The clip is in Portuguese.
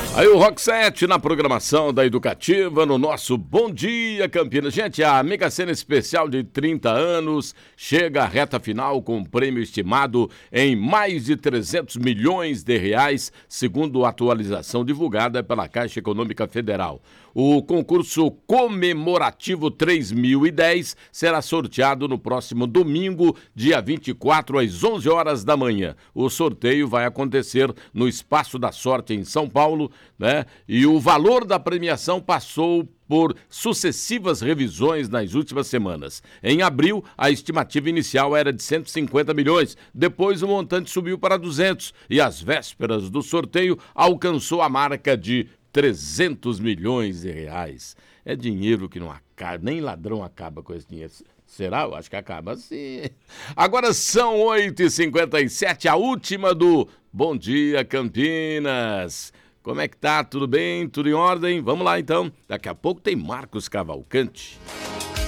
Aí o Rock 7 na programação da Educativa, no nosso Bom Dia Campinas. Gente, a Mega Sena Especial de 30 anos chega à reta final com um prêmio estimado em mais de 300 milhões de reais, segundo a atualização divulgada pela Caixa Econômica Federal. O concurso comemorativo 3010 será sorteado no próximo domingo, dia 24, às 11 horas da manhã. O sorteio vai acontecer no Espaço da Sorte, em São Paulo, né? E o valor da premiação passou por sucessivas revisões nas últimas semanas. Em abril, a estimativa inicial era de 150 milhões, depois o montante subiu para 200 e às vésperas do sorteio alcançou a marca de 300 milhões de reais. É dinheiro que não acaba, nem ladrão acaba com esse dinheiro. Será? Eu acho que acaba sim. Agora são 8h57, a última do Bom Dia Campinas. Como é que tá? Tudo bem? Tudo em ordem? Vamos lá então. Daqui a pouco tem Marcos Cavalcante.